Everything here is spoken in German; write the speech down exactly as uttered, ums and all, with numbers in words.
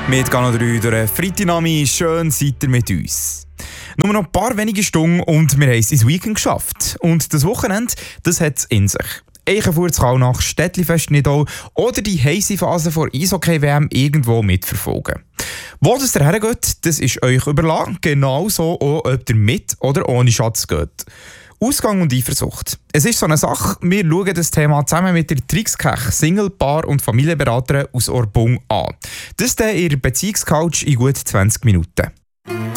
Mit Gano drei durch Fritinami, schön seid ihr mit uns. Nur noch ein paar wenige Stunden und wir haben es ins Weekend geschafft. Und das Wochenende, das hat es in sich. Eichenfurz-Kallnach nach Städtlifest Nidau oder die heisse Phase vor Eishockey-W M irgendwo mitverfolgen. Wo das hergeht, das ist euch überlassen. Genauso auch, ob ihr mit oder ohne Schatz geht. Ausgang und Eifersucht. Es ist so eine Sache, wir schauen das Thema zusammen mit der Trixkech, Single-, Paar- und Familienberaterin aus Orbung an. Das ist ihr Beziehungscoach in gut zwanzig Minuten.